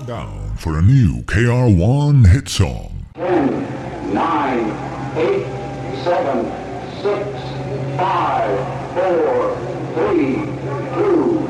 Down for a new KR1 hit song. 10, 9, 8, 7, 6, 5, 4, 3,